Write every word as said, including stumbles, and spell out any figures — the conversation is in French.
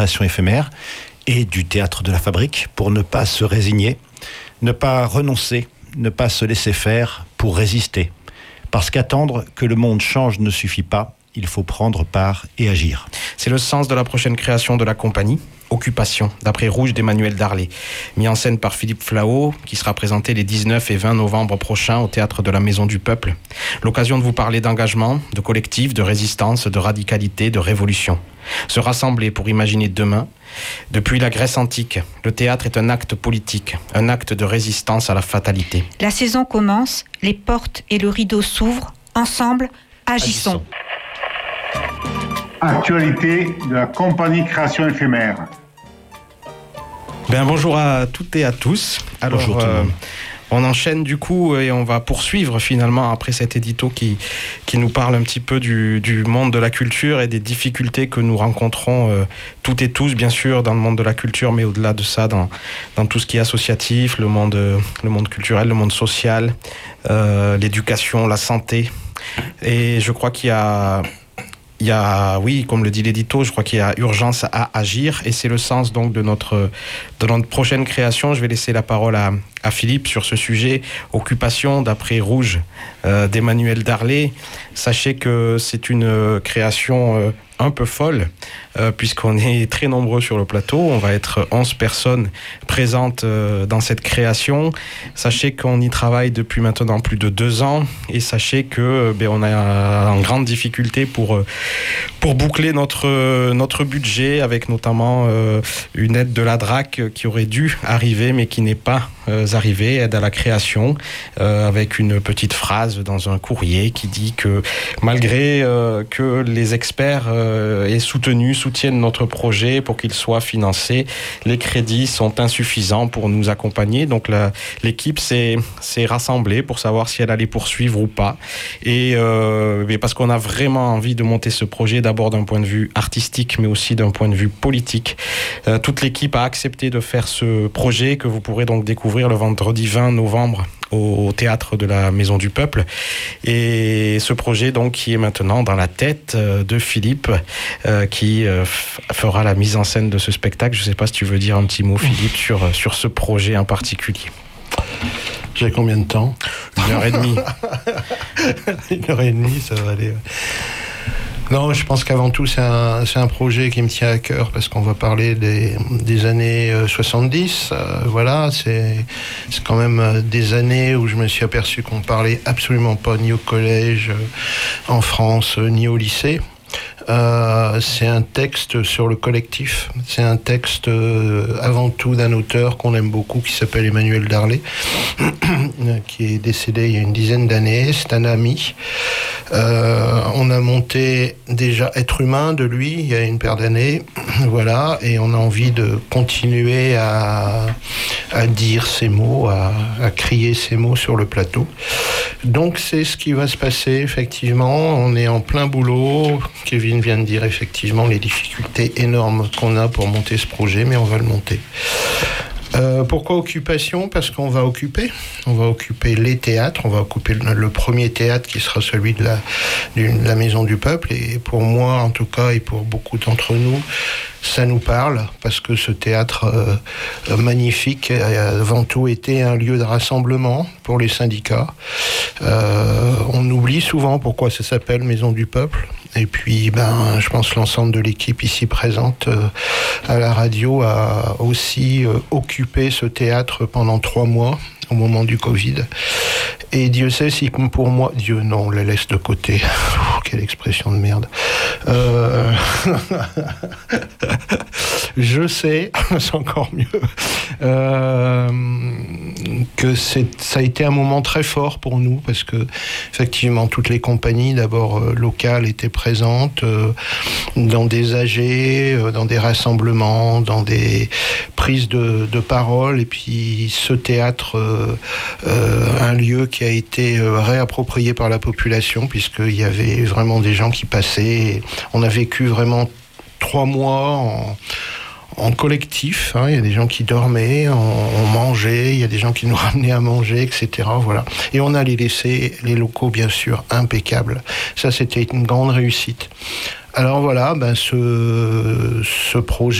création éphémère et du théâtre de la fabrique pour ne pas se résigner, ne pas renoncer, ne pas se laisser faire pour résister. Parce qu'attendre que le monde change ne suffit pas, il faut prendre part et agir. C'est le sens de la prochaine création de la compagnie, Occupation, d'après Rouge d'Emmanuel Darlé, mis en scène par Philippe Flao, qui sera présenté les dix-neuf et vingt novembre prochains au Théâtre de la Maison du Peuple. L'occasion de vous parler d'engagement, de collectif, de résistance, de radicalité, de révolution. Se rassembler pour imaginer demain. Depuis la Grèce antique, le théâtre est un acte politique, un acte de résistance à la fatalité. La saison commence, les portes et le rideau s'ouvrent. Ensemble, agissons. Actualité de la compagnie Création éphémère. Ben, bonjour à toutes et à tous. Alors, bonjour tout le monde. Euh, on enchaîne du coup et on va poursuivre finalement après cet édito qui, qui nous parle un petit peu du, du monde de la culture et des difficultés que nous rencontrons euh, toutes et tous, bien sûr, dans le monde de la culture, mais au-delà de ça, dans, dans tout ce qui est associatif, le monde, le monde culturel, le monde social, euh, l'éducation, la santé. Et je crois qu'il y a... Il y a, oui, comme le dit l'édito, je crois qu'il y a urgence à agir et c'est le sens donc de notre, de notre prochaine création. Je vais laisser la parole à, à Philippe sur ce sujet, Occupation d'après Rouge euh, d'Emmanuel Darlé. Sachez que c'est une création euh, un peu folle euh, puisqu'on est très nombreux sur le plateau. On va être onze personnes présentes euh, dans cette création. Sachez qu'on y travaille depuis maintenant plus de deux ans et sachez que ben, on a en grande difficulté pour, euh, pour boucler notre, euh, notre budget avec notamment euh, une aide de la D R A C qui aurait dû arriver mais qui n'est pas euh, arrivée, aide à la création euh, avec une petite phrase dans un courrier qui dit que malgré euh, que les experts euh, aient soutenu, soutiennent notre projet pour qu'il soit financé, les crédits sont insuffisants pour nous accompagner. Donc la, l'équipe s'est, s'est rassemblée pour savoir si elle allait poursuivre ou pas. Et euh, mais parce qu'on a vraiment envie de monter ce projet, d'abord d'un point de vue artistique, mais aussi d'un point de vue politique. Euh, toute l'équipe a accepté de faire ce projet que vous pourrez donc découvrir le vendredi vingt novembre au Théâtre de la Maison du Peuple. Et ce projet, donc, qui est maintenant dans la tête de Philippe, euh, qui euh, fera la mise en scène de ce spectacle. Je ne sais pas si tu veux dire un petit mot, Philippe, sur, sur ce projet en particulier. J'ai combien de temps ? Une heure et demie. Une heure et demie, ça va aller. Non, je pense qu'avant tout, c'est un, c'est un projet qui me tient à cœur parce qu'on va parler des, des années soixante-dix. Euh, voilà, c'est, c'est quand même des années où je me suis aperçu qu'on parlait absolument pas ni au collège, en France, ni au lycée. Euh, c'est un texte sur le collectif. C'est un texte euh, avant tout d'un auteur qu'on aime beaucoup qui s'appelle Emmanuel Darlé, qui est décédé il y a une dizaine d'années. C'est un ami. Euh, on a monté déjà Être humain de lui il y a une paire d'années, voilà, et on a envie de continuer à, à dire ces mots, à, à crier ces mots sur le plateau. Donc c'est ce qui va se passer effectivement. On est en plein boulot. Kevin vient de dire effectivement les difficultés énormes qu'on a pour monter ce projet, mais on va le monter. Euh, pourquoi Occupation ? Parce qu'on va occuper, on va occuper les théâtres, on va occuper le, le premier théâtre qui sera celui de la, de la Maison du Peuple, et pour moi en tout cas et pour beaucoup d'entre nous, ça nous parle, parce que ce théâtre euh, magnifique a avant tout été un lieu de rassemblement pour les syndicats. Euh, on oublie souvent pourquoi ça s'appelle Maison du Peuple. Et puis, ben, je pense que l'ensemble de l'équipe ici présente euh, à la radio a aussi euh, occupé ce théâtre pendant trois mois au moment du Covid. Et Dieu sait si pour moi... Dieu, non, on le laisse de côté. Oh, quelle expression de merde. Euh... Je sais, c'est encore mieux, euh, que c'est, ça a été un moment très fort pour nous, parce que effectivement toutes les compagnies d'abord euh, locales étaient présentes euh, dans des A G, euh, dans des rassemblements, dans des prises de, de parole, et puis ce théâtre, euh, euh, un lieu qui a été euh, réapproprié par la population, puisqu'il y avait vraiment des gens qui passaient. On a vécu vraiment trois mois en, en collectif, hein. Il y a des gens qui dormaient, on, on mangeait, il y a des gens qui nous ramenaient à manger, et cetera. Voilà. Et on allait laisser les locaux, bien sûr, impeccables. Ça, c'était une grande réussite. Alors voilà, ben ce, ce projet